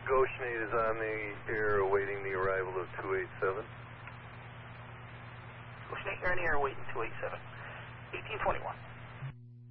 Goshen 8 is on the air awaiting the arrival of 287. Goshen 8, you're in the air awaiting 287. 1821.